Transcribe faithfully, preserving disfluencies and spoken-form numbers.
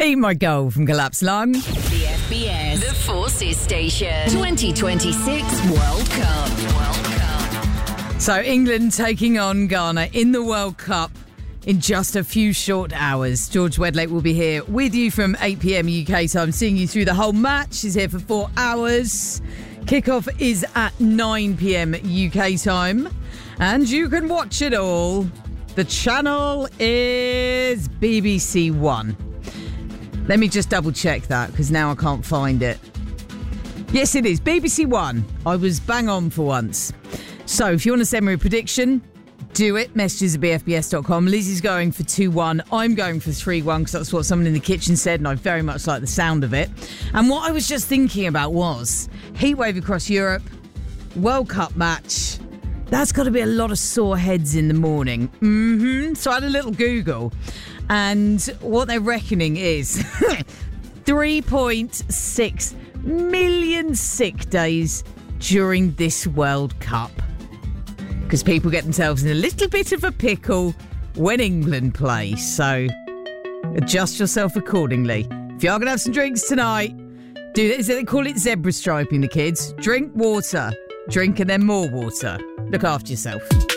Eat My Goal from Collapse Lung. The F B S, the Forces Station, twenty twenty-six World Cup. World Cup. So England taking on Ghana in the World Cup in just a few short hours. George Wedlake will be here with you from eight p.m. U K time, seeing you through the whole match. He's here for four hours. Kickoff is at nine p.m. U K time, and you can watch it all. The channel is B B C One. Let me just double check that, because now I can't find it. Yes, it is B B C One. I was bang on for once. So if you want to send me a prediction, do it. Messages at b f b s dot com. Lizzie's going for two one. I'm going for three one, because that's what someone in the kitchen said, and I very much like the sound of it. And what I was just thinking about was heatwave across Europe, World Cup match. That's got to be a lot of sore heads in the morning. Mm-hmm. So I had a little Google, and what they're reckoning is three point six million sick days during this World Cup. Because people get themselves in a little bit of a pickle when England play. So adjust yourself accordingly. If you are going to have some drinks tonight, do this. They call it zebra striping, the kids. Drink water. Drink and then more water. Look after yourself.